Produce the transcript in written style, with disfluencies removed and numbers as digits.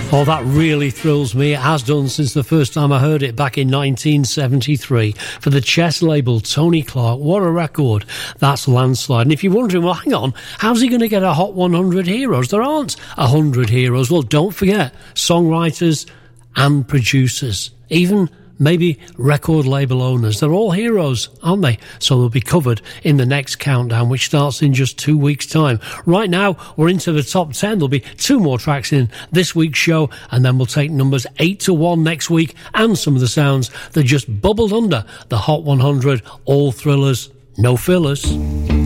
Oh, that really thrills me. It has done since the first time I heard it back in 1973 for the chess label Tony Clark. What a record. That's Landslide. And if you're wondering, well, hang on, how's he going to get a Hot 100 Heroes? There aren't 100 heroes. Well, don't forget, songwriters and producers, even maybe record label owners. They're all heroes, aren't they? So they'll be covered in the next countdown, which starts in just 2 weeks' time. Right now, we're into the top 10. There'll be 2 more tracks in this week's show, and then we'll take numbers 8 to 1 next week, and some of the sounds that just bubbled under the Hot 100, all thrillers, no fillers.